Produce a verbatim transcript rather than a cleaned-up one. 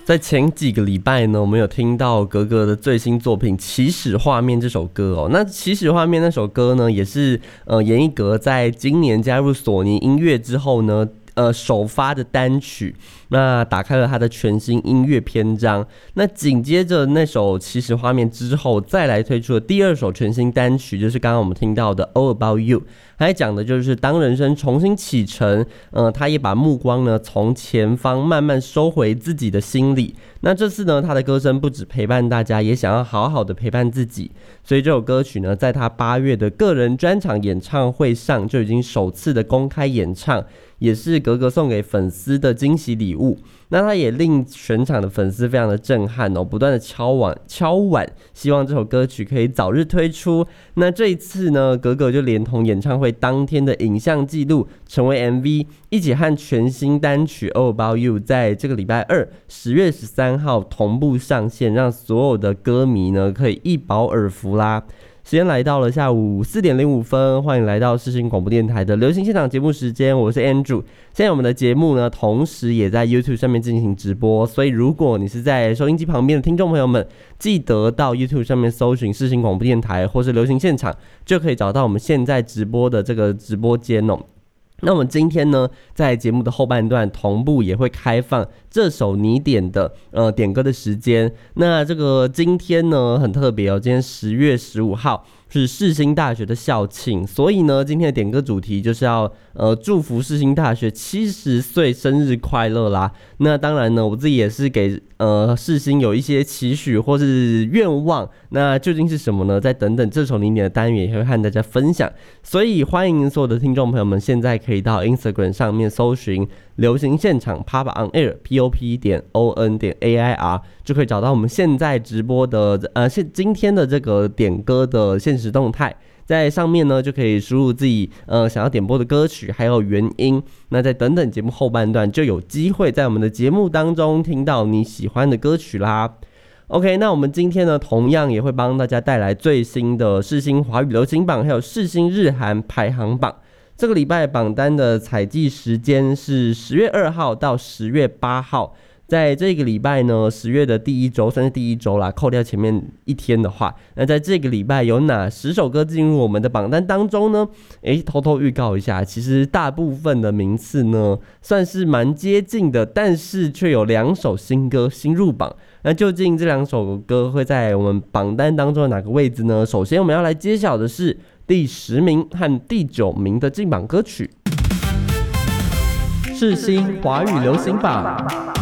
在前几个礼拜呢，我们有听到格格的最新作品《起始画面》这首歌哦。那《起始画面》那首歌呢，也是呃严艺格在今年加入索尼音乐之后呢，呃首发的单曲。那打开了他的全新音乐篇章。那紧接着那首《起始画面》之后，再来推出的第二首全新单曲，就是刚刚我们听到的《All About You》。他讲的就是当人生重新启程，呃，他也把目光呢从前方慢慢收回自己的心里。那这次呢，他的歌声不只陪伴大家，也想要好好的陪伴自己。所以这首歌曲呢，在他八月的个人专场演唱会上就已经首次的公开演唱，也是格格送给粉丝的惊喜礼物。那他也令全场的粉丝非常的震撼哦，不断的敲碗敲碗，希望这首歌曲可以早日推出。那这一次呢，格格就连同演唱会当天的影像记录成为 M V， 一起和全新单曲 All About You 在这个礼拜二十月十三号同步上线，让所有的歌迷呢可以一饱耳福啦。时间来到了下午四点零五分，欢迎来到世新广播电台的流行现场节目时间，我是 Andrew。现在我们的节目呢，同时也在 YouTube 上面进行直播，所以如果你是在收音机旁边的听众朋友们，记得到 YouTube 上面搜寻世新广播电台或是流行现场，就可以找到我们现在直播的这个直播间哦。那我们今天呢，在节目的后半段同步也会开放这首你点的呃点歌的时间。那这个今天呢很特别哦，今天十月十五号是世新大学的校庆，所以呢今天的点歌主题就是要呃祝福世新大学七十岁生日快乐啦。那当然呢，我自己也是给呃世新有一些期许或是愿望，那究竟是什么呢？在等等这首你点的单元也会和大家分享。所以欢迎所有的听众朋友们，现在可以到 Instagram 上面搜寻流行现场 Pop On Air P O P 点 O N 点 A I R， 就可以找到我们现在直播的呃现今天的这个点歌的限时动态。在上面呢，就可以输入自己呃想要点播的歌曲，还有原因。那在等等节目后半段，就有机会在我们的节目当中听到你喜欢的歌曲啦。OK， 那我们今天呢，同样也会帮大家带来最新的世新华语流行榜，还有世新日韩排行榜。这个礼拜榜单的采集时间是十月二号到十月八号。在这个礼拜呢，十月的第一周算是第一周啦，扣掉前面一天的话，那在这个礼拜有哪十首歌进入我们的榜单当中呢？诶，偷偷预告一下，其实大部分的名次呢算是蛮接近的，但是却有两首新歌新入榜。那究竟这两首歌会在我们榜单当中的哪个位置呢？首先我们要来揭晓的是第十名和第九名的进榜歌曲。世新华语流行榜。